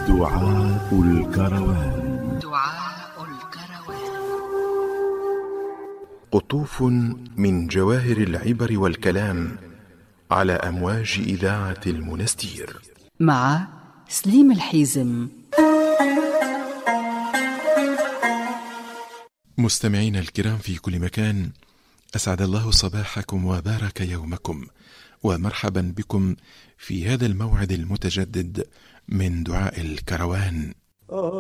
دعاء الكروان. قطوف من جواهر العبر والكلام على أمواج إذاعة المنستير مع سليم الحيزم. مستمعين الكرام في كل مكان، أسعد الله صباحكم وبارك يومكم، ومرحبا بكم في هذا الموعد المتجدد من دعاء الكروان.